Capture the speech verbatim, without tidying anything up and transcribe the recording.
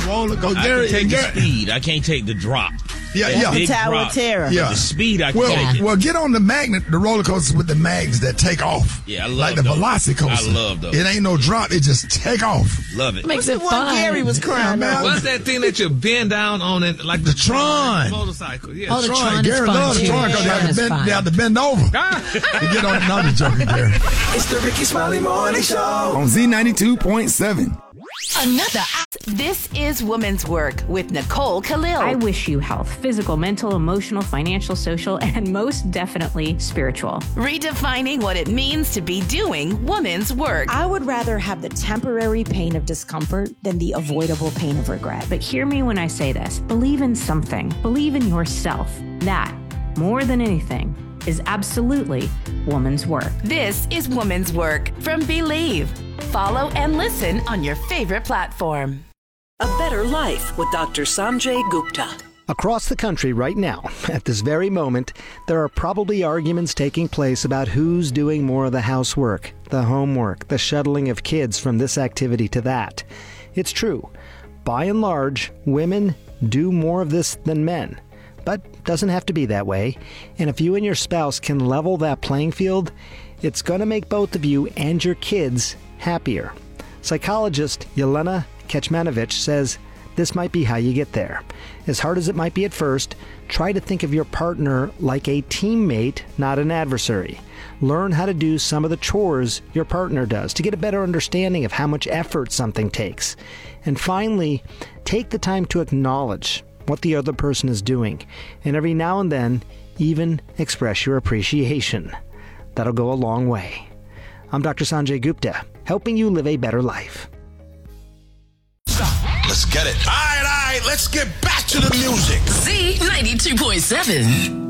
roller coaster. I Gary, can take Gary, the speed. I can't take the drop. Yeah, That yeah. big The Tower drop. of Terror. Yeah. The speed I can Well, take it. well, get on the magnet, the roller coasters with the mags that take off. Yeah, I love like the those. Velocicoaster. I love those. It ain't no drop; it just take off. Love it. Makes The it one fun. Gary was crying man. about. What's that thing that you bend down on it like The Tron. motorcycle? Yeah. Oh, the Tron is Gary fun, loves the too. Tron because they, Tron have to is bend- fun. they have to bend over to get on. No, I'm just joking, Gary. It's the Ricky Smiley Morning Show on Z ninety-two point seven. Another. This is Woman's Work with Nicole Khalil. I wish you health, physical, mental, emotional, financial, social, and most definitely spiritual. Redefining what it means to be doing woman's work. I would rather have the temporary pain of discomfort than the avoidable pain of regret. But hear me when I say this. Believe in something. Believe in yourself. That, more than anything, is absolutely woman's work. This is Woman's Work from Believe. Follow and listen on your favorite platform. A Better Life with Doctor Sanjay Gupta. Across the country right now, at this very moment, there are probably arguments taking place about who's doing more of the housework, the homework, the shuttling of kids from this activity to that. It's true. By and large, women do more of this than men. But doesn't have to be that way. And if you and your spouse can level that playing field, it's going to make both of you and your kids happier. Psychologist Yelena Kecmanovic says this might be how you get there. As hard as it might be at first, try to think of your partner like a teammate, not an adversary. Learn how to do some of the chores your partner does to get a better understanding of how much effort something takes. And finally, take the time to acknowledge what the other person is doing, and every now and then, even express your appreciation. That'll go a long way. I'm Doctor Sanjay Gupta, helping you live a better life. Let's get it. All right, all right, let's get back to the music. Z ninety-two point seven.